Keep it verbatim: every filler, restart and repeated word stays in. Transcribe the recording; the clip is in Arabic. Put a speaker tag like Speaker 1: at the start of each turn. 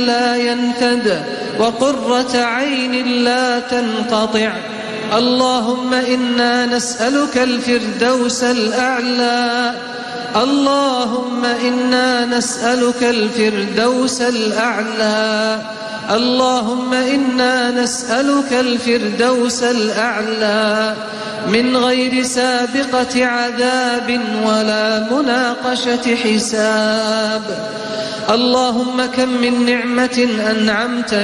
Speaker 1: لا ينفد وقرة عين لا تنقطع. اللهم إنا نسألك الفردوس الأعلى اللهم إنا نسألك الفردوس الأعلى اللهم إنا نسألك الفردوس الأعلى من غير سابقة عذاب ولا مناقشة حساب. اللهم كم من نعمة أنعمت